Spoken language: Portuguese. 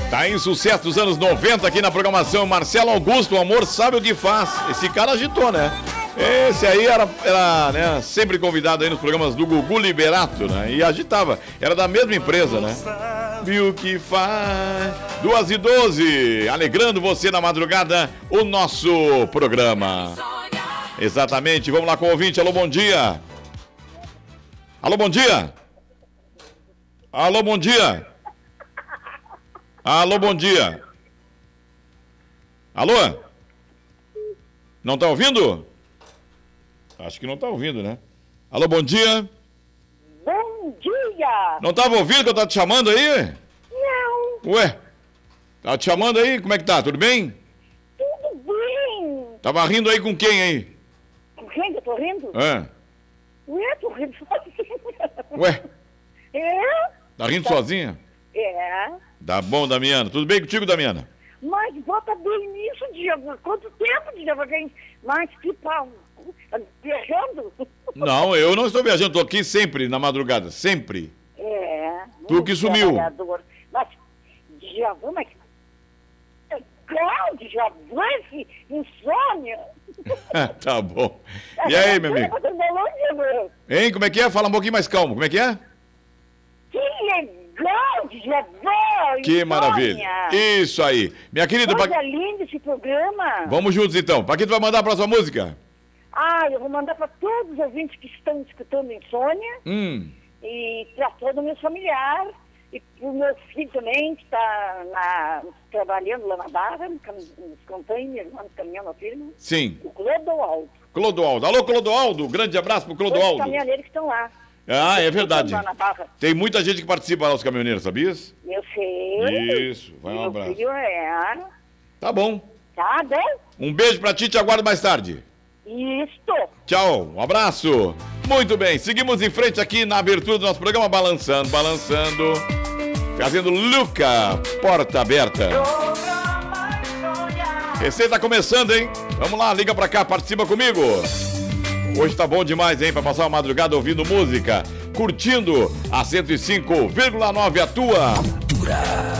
Tá em sucesso dos anos 90 aqui na programação. Marcelo Augusto, o amor sabe o que faz. Esse cara agitou, né? Esse aí era né, sempre convidado aí nos programas do Gugu Liberato, né? E agitava. Era da mesma empresa, né? Viu que faz? 2h12, alegrando você na madrugada, o nosso programa. Exatamente, vamos lá com o ouvinte. Alô, bom dia. Alô, bom dia. Alô, bom dia. Alô, bom dia. Alô? Não tá ouvindo? Acho que não tá ouvindo, né? Alô, bom dia. Bom dia. Não tava ouvindo que eu tava te chamando aí? Não. Ué, tava te chamando aí? Como é que tá? Tudo bem? Tudo bem. Tava rindo aí com quem aí? Com quem que eu tô rindo? Ué, tô rindo sozinha. Ué, É? tá rindo sozinha? É. Tá bom, Damiana. Tudo bem contigo, Damiana? Mas bota bem nisso, Diego. Quanto tempo, Diego? Mas que pau. Viajando? Não, eu não estou viajando. Tô aqui sempre, na madrugada. Sempre. É. Tu que sumiu. Trabalhador. Mas, Djavan, mas... Legal, Djavan, esse insônia. Tá bom. E aí, meu amigo? Hein, como é que é? Fala um pouquinho mais calmo. Como é que é? Que legal, Djavan! Que maravilha. Isso aí. Minha querida... Coisa linda esse programa. Vamos juntos, então. Pra quem tu vai mandar a próxima música? Eu vou mandar para todos os ouvintes que estão escutando Insônia. E para todo o meu familiar. E para o meu filho também, que está trabalhando lá na Barra, nos containers, lá no caminhão na firma. Sim. O Clodoaldo. Clodoaldo. Alô, Clodoaldo. Grande abraço pro Clodoaldo. Os caminhoneiros que estão lá. É verdade. Lá na Barra. Tem muita gente que participa lá, os caminhoneiros, sabias? Eu sei. Isso. Vai um meu abraço. Filho Tá bom. Tá bem? Um beijo pra ti, te aguardo mais tarde. Isto. Tchau, um abraço. Muito bem, seguimos em frente aqui na abertura do nosso programa, balançando, fazendo Luca, porta aberta. Receita começando, hein? Vamos lá, liga pra cá, participa comigo. Hoje tá bom demais, hein? Pra passar uma madrugada ouvindo música, curtindo a 105,9 a tua.